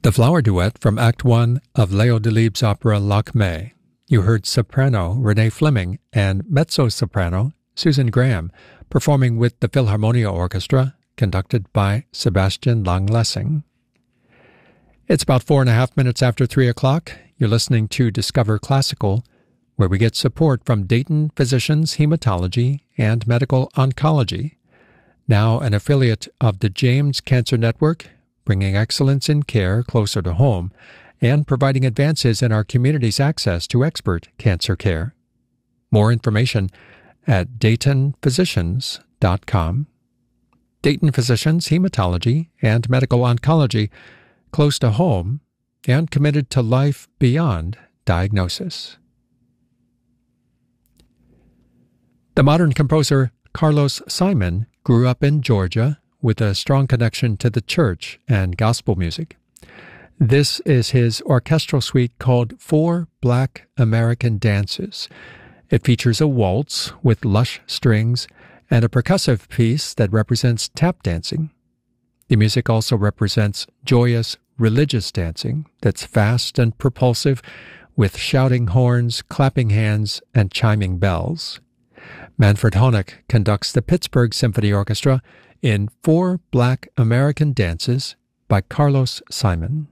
The flower duet from Act One of Leo Delibes' opera Lakmé. You heard soprano Renee Fleming and mezzo-soprano Susan Graham performing with the Philharmonia Orchestra, conducted by Sebastian Lang-Lessing. It's about 4.5 minutes after 3 o'clock. You're listening to Discover Classical, where we get support from Dayton Physicians Hematology and Medical Oncology, now an affiliate of the James Cancer Network, bringing excellence in care closer to home and providing advances in our community's access to expert cancer care. More information at DaytonPhysicians.com. Dayton Physicians Hematology and Medical Oncology, close to home and committed to life beyond diagnosis. The modern composer Carlos Simon grew up in Georgia with a strong connection to the church and gospel music. This is his orchestral suite called Four Black American Dances. It features a waltz with lush strings and a percussive piece that represents tap dancing. The music also represents joyous religious dancing that's fast and propulsive, with shouting horns, clapping hands, and chiming bells. Manfred Honeck conducts the Pittsburgh Symphony Orchestra in Four Black American Dances by Carlos Simon.